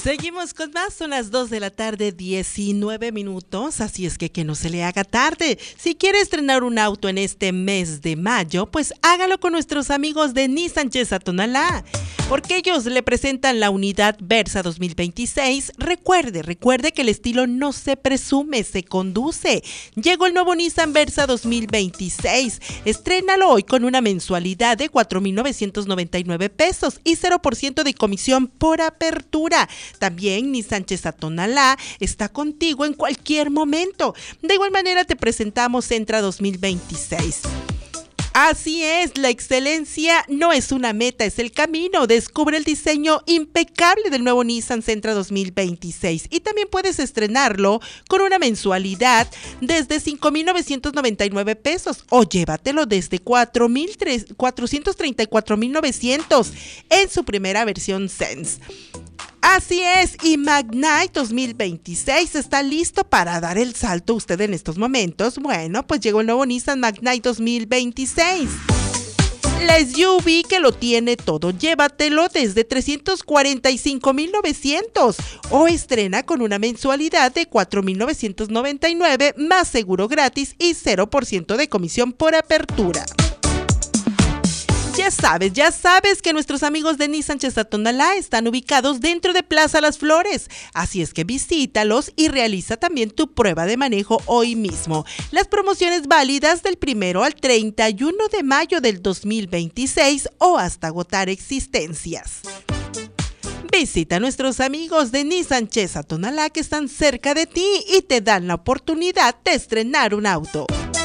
Seguimos con más, son las 2 de la tarde, 19 minutos, así es que no se le haga tarde. Si quiere estrenar un auto en este mes de mayo, pues hágalo con nuestros amigos de Nissan Chesa Tonalá, porque ellos le presentan la unidad Versa 2026. Recuerde que el estilo no se presume, se conduce. Llegó el nuevo Nissan Versa 2026. Estrénalo hoy con una mensualidad de 4,999 pesos y 0% de comisión por apertura. También Nissan Chesa Tonalá está contigo en cualquier momento. De igual manera te presentamos Sentra 2026. Así es, la excelencia no es una meta, es el camino. Descubre el diseño impecable del nuevo Nissan Sentra 2026 y también puedes estrenarlo con una mensualidad desde 5,999 pesos o llévatelo desde 434,900 en su primera versión Sense. Así es, y Magnite 2026 está listo para dar el salto usted en estos momentos. Bueno, pues llegó el nuevo Nissan Magnite 2026. La SUV que lo tiene todo, llévatelo desde 345,900 o estrena con una mensualidad de 4,999 más seguro gratis y 0% de comisión por apertura. Ya sabes que nuestros amigos de Nissan Chesa Tonalá están ubicados dentro de Plaza Las Flores, así es que visítalos y realiza también tu prueba de manejo hoy mismo. Las promociones válidas del 1 al 31 de mayo del 2026 o hasta agotar existencias. Visita a nuestros amigos de Nissan Chesa Tonalá que están cerca de ti y te dan la oportunidad de estrenar un auto.